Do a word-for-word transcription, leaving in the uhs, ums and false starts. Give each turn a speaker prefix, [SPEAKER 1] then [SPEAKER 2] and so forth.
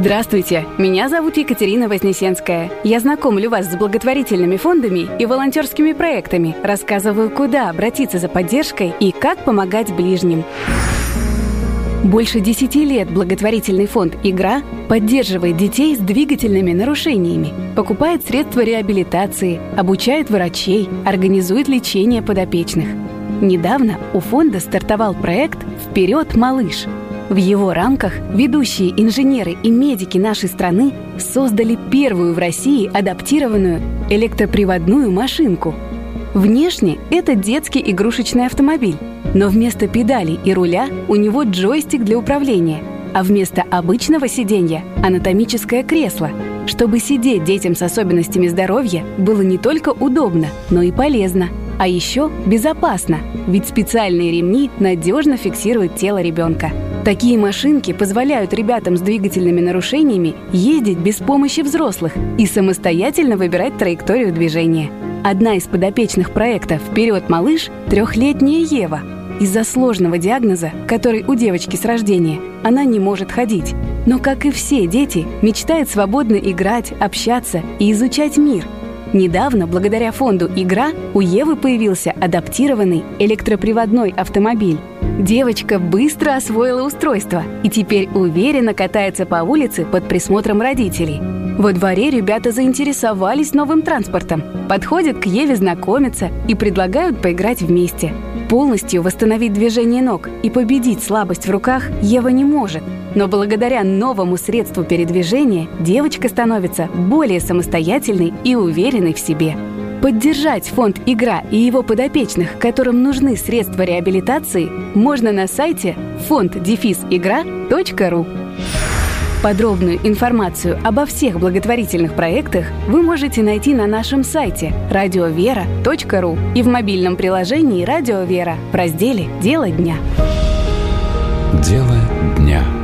[SPEAKER 1] Здравствуйте, меня зовут Екатерина Вознесенская. Я знакомлю вас с благотворительными фондами и волонтерскими проектами, рассказываю, куда обратиться за поддержкой и как помогать ближним. Больше десяти лет благотворительный фонд «Игра» поддерживает детей с двигательными нарушениями, покупает средства реабилитации, обучает врачей, организует лечение подопечных. Недавно у фонда стартовал проект «Вперед, малыш!». В его рамках ведущие инженеры и медики нашей страны создали первую в России адаптированную электроприводную машинку. Внешне это детский игрушечный автомобиль, но вместо педалей и руля у него джойстик для управления, а вместо обычного сиденья – анатомическое кресло. Чтобы сидеть детям с особенностями здоровья было не только удобно, но и полезно. А еще безопасно, ведь специальные ремни надежно фиксируют тело ребенка. Такие машинки позволяют ребятам с двигательными нарушениями ездить без помощи взрослых и самостоятельно выбирать траекторию движения. Одна из подопечных проекта «Вперед, малыш» – трехлетняя Ева. Из-за сложного диагноза, который у девочки с рождения, она не может ходить. Но, как и все дети, мечтает свободно играть, общаться и изучать мир. Недавно, благодаря фонду «Игра», у Евы появился адаптированный электроприводной автомобиль. Девочка быстро освоила устройство и теперь уверенно катается по улице под присмотром родителей. Во дворе ребята заинтересовались новым транспортом, подходят к Еве знакомиться и предлагают поиграть вместе. Полностью восстановить движение ног и победить слабость в руках Ева не может. Но благодаря новому средству передвижения девочка становится более самостоятельной и уверенной в себе. Поддержать фонд «Игра» и его подопечных, которым нужны средства реабилитации, можно на сайте фонд игра точка ру. Подробную информацию обо всех благотворительных проектах вы можете найти на нашем сайте радио вера точка ру и в мобильном приложении «Радио Вера» в разделе «Дело дня».
[SPEAKER 2] Дело дня.